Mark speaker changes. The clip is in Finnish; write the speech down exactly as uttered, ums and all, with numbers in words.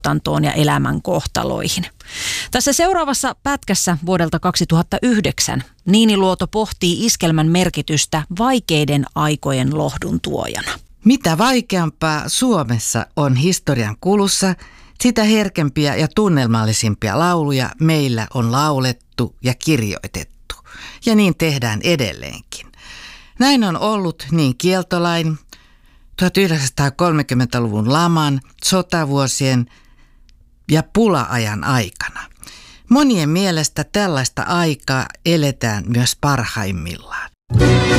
Speaker 1: tuotantoon ja elämän kohtaloihin. Tässä seuraavassa pätkässä vuodelta kaksituhattayhdeksän Niini Luoto pohtii iskelmän merkitystä vaikeiden aikojen lohdun tuojana.
Speaker 2: Mitä vaikeampaa Suomessa on historian kulussa, sitä herkempiä ja tunnelmallisimpia lauluja meillä on laulettu ja kirjoitettu. Ja niin tehdään edelleenkin. Näin on ollut niin kieltolain, tuhatyhdeksänsataakolmekymmentäluvun laman, sotavuosien ja pula-ajan aikana. Monien mielestä tällaista aikaa eletään myös parhaimmillaan.